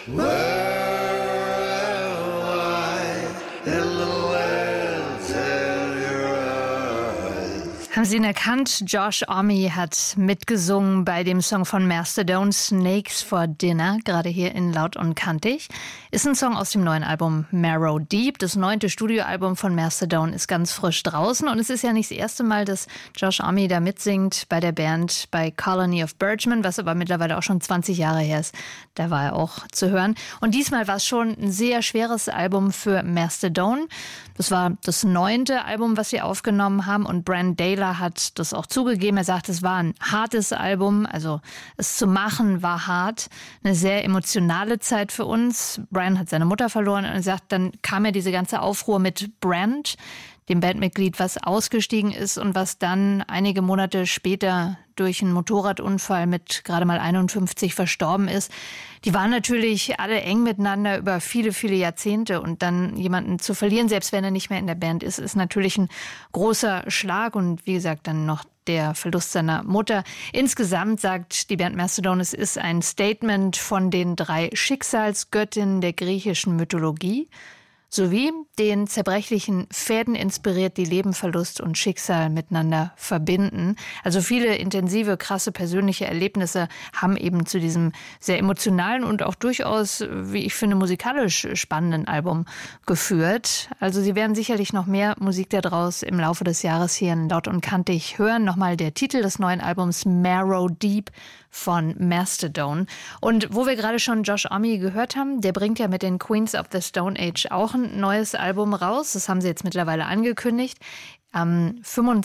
Haben Sie ihn erkannt? Josh Homme hat mitgesungen bei dem Song von Mastodon, Snakes for Dinner, gerade hier in Laut und Kantig. Ist ein Song aus dem neuen Album Marrow Deep. Das 9. Studioalbum von Mastodon ist ganz frisch draußen. Und es ist ja nicht das erste Mal, dass Josh Homme da mitsingt bei der Band bei Colony of Birdmen, was aber mittlerweile auch schon 20 Jahre her ist. Da war er auch zu hören. Und diesmal war es schon ein sehr schweres Album für Mastodon. Das war das 9. Album, was sie aufgenommen haben. Und Brann Dailor hat das auch zugegeben. Er sagt, es war ein hartes Album. Also es zu machen war hart. Eine sehr emotionale Zeit für uns. Brann hat seine Mutter verloren. Und er sagt, dann kam ja diese ganze Aufruhr mit Brand, dem Bandmitglied, was ausgestiegen ist und was dann einige Monate später durch einen Motorradunfall mit gerade mal 51 verstorben ist. Die waren natürlich alle eng miteinander über viele, viele Jahrzehnte. Und dann jemanden zu verlieren, selbst wenn er nicht mehr in der Band ist, ist natürlich ein großer Schlag. Und wie gesagt, dann noch der Verlust seiner Mutter. Insgesamt sagt die Band Mastodon, es ist ein Statement von den 3 Schicksalsgöttinnen der griechischen Mythologie, sowie den zerbrechlichen Fäden inspiriert, die Leben, Verlust und Schicksal miteinander verbinden. Also viele intensive, krasse persönliche Erlebnisse haben eben zu diesem sehr emotionalen und auch durchaus, wie ich finde, musikalisch spannenden Album geführt. Also Sie werden sicherlich noch mehr Musik daraus im Laufe des Jahres hier in Laut und Kantig hören. Nochmal der Titel des neuen Albums Marrow Deep von Mastodon. Und wo wir gerade schon Josh Homme gehört haben, der bringt ja mit den Queens of the Stone Age auch ein neues Album raus. Das haben sie jetzt mittlerweile angekündigt. Am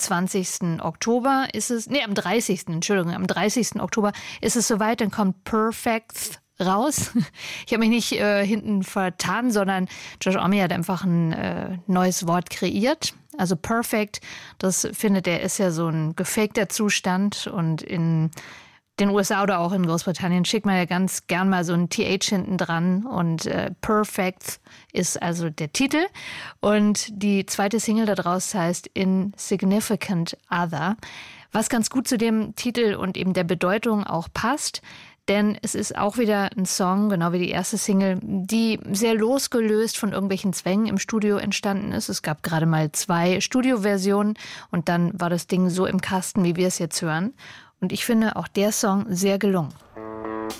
25. Oktober ist es, am 30. Oktober ist es soweit, dann kommt Perfect raus. Ich habe mich nicht hinten vertan, sondern Josh Homme hat einfach ein neues Wort kreiert. Also Perfect, das findet er, ist ja so ein gefakter Zustand, und in den USA oder auch in Großbritannien schickt man ja ganz gern mal so ein TH hinten dran, und Perfect ist also der Titel. Und die zweite Single daraus heißt Insignificant Other, was ganz gut zu dem Titel und eben der Bedeutung auch passt. Denn es ist auch wieder ein Song, genau wie die erste Single, die sehr losgelöst von irgendwelchen Zwängen im Studio entstanden ist. Es gab gerade mal 2 Studioversionen und dann war das Ding so im Kasten, wie wir es jetzt hören. Und ich finde auch der Song sehr gelungen.